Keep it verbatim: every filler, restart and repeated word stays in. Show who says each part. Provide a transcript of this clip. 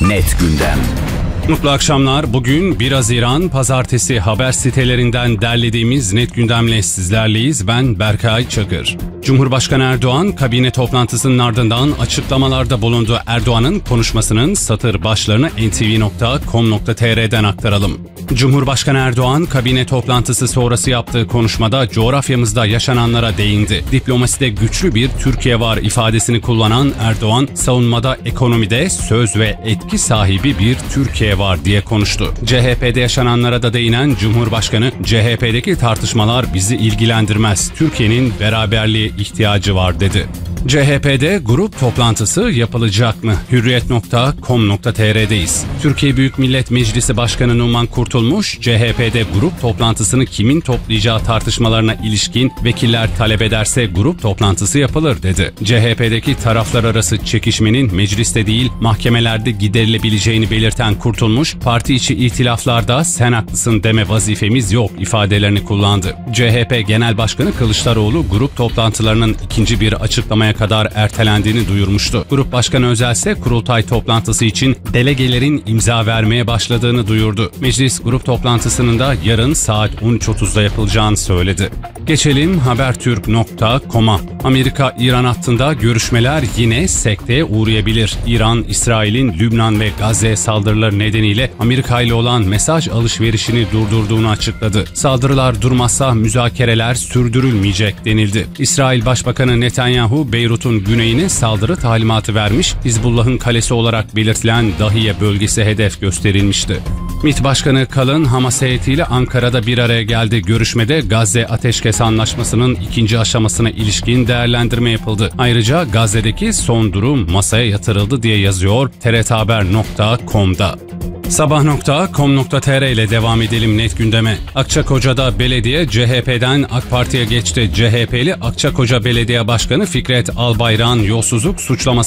Speaker 1: Net Gündem.
Speaker 2: Mutlu akşamlar. Bugün bir Haziran Pazartesi haber sitelerinden derlediğimiz Net Gündem'le sizlerleyiz. Ben Berkay Çakır. Cumhurbaşkanı Erdoğan kabine toplantısının ardından açıklamalarda bulundu. Erdoğan'ın konuşmasının satır başlarını en te ve nokta com nokta te er'den aktaralım. Cumhurbaşkanı Erdoğan kabine toplantısı sonrası yaptığı konuşmada coğrafyamızda yaşananlara değindi. Diplomaside güçlü bir Türkiye var ifadesini kullanan Erdoğan, savunmada, ekonomide söz ve etki sahibi bir Türkiye var diye konuştu. C H P'de yaşananlara da değinen Cumhurbaşkanı, C H P'deki tartışmalar bizi ilgilendirmez. Türkiye'nin beraberliğe ihtiyacı var dedi. C H P'de grup toplantısı yapılacak mı? hürriyet nokta com nokta te er'deyiz. Türkiye Büyük Millet Meclisi Başkanı Numan Kurtulmuş, C H P'de grup toplantısını kimin toplayacağı tartışmalarına ilişkin vekiller talep ederse grup toplantısı yapılır dedi. C H P'deki taraflar arası çekişmenin mecliste değil mahkemelerde giderilebileceğini belirten Kurtulmuş, parti içi ihtilaflarda sen haklısın deme vazifemiz yok ifadelerini kullandı. C H P Genel Başkanı Kılıçdaroğlu grup toplantılarının ikinci bir açıklamaya kadar ertelendiğini duyurmuştu. Grup Başkanı Özel ise kurultay toplantısı için delegelerin imza vermeye başladığını duyurdu. Meclis grup toplantısının da yarın saat on üç otuzda yapılacağını söyledi. Geçelim habertürk nokta com'a. Amerika-İran hattında görüşmeler yine sekteye uğrayabilir. İran, İsrail'in Lübnan ve Gazze saldırıları nedeniyle Amerika ile olan mesaj alışverişini durdurduğunu açıkladı. Saldırılar durmazsa müzakereler sürdürülmeyecek denildi. İsrail Başbakanı Netanyahu, Beyrut'un güneyine saldırı talimatı vermiş, Hizbullah'ın kalesi olarak belirtilen Dahiye bölgesi hedef gösterilmişti. MİT Başkanı Kalın, Hamas heyetiyle Ankara'da bir araya geldi. Görüşmede Gazze Ateşkes Anlaşması'nın ikinci aşamasına ilişkin değerlendirme yapıldı. Ayrıca Gazze'deki son durum masaya yatırıldı diye yazıyor te er te haber nokta com'da. sabah nokta com nokta te er ile devam edelim Net Gündem'e. Akçakoca'da belediye C H P'den AK Parti'ye geçti. C H P'li Akçakoca Belediye Başkanı Fikret Albayrak'ın yolsuzluk suçlaması